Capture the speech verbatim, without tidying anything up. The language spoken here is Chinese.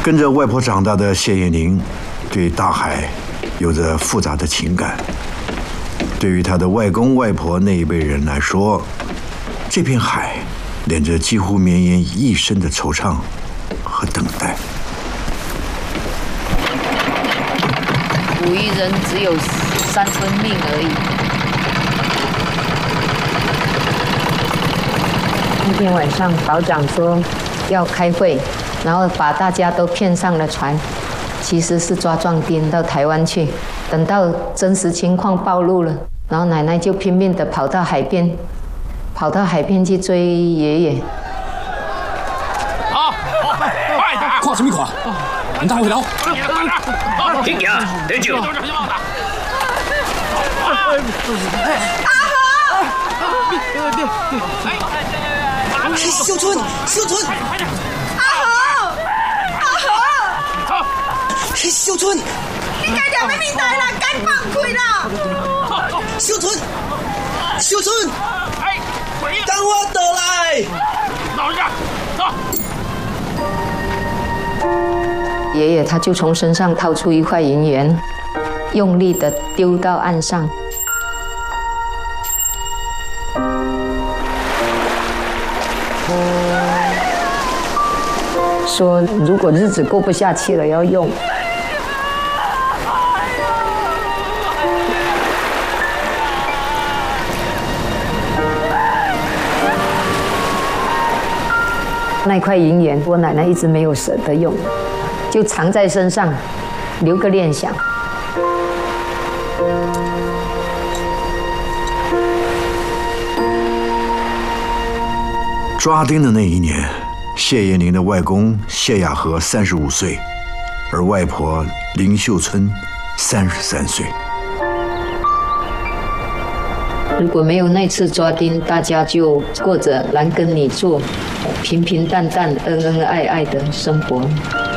跟着外婆长大的谢燕玲，对大海有着复杂的情感。对于她的外公外婆那一辈人来说，这片海连着几乎绵延一生的惆怅和等待。 捕鱼人只有三分命而已。 那天晚上，保长说要开会，然后把大家都骗上了船，其实是抓壮丁到台湾去。等到真实情况暴露了，然后奶奶就拼命地跑到海边，跑到海边去追爷爷。 啊，快点！ 看什么看？唔得回頭。 聽嘢，你住。 小春，小春， 阿豪，阿豪， 小春， 你家條咩面大啦，緊崩潰啦！ 小春，小春，等我得來。 老人家，走。 爷爷他就从身上掏出一块银元，用力地丢到岸上。说如果日子过不下去了，要用。那块银元，我奶奶一直没有舍得用，就藏在身上，留个念想。 抓丁的那一年，谢燕玲的外公谢亚和三十五岁，而外婆林秀春三十三岁。 如果没有那次抓丁，大家就过着男耕女做、平平淡淡、恩恩爱爱的生活。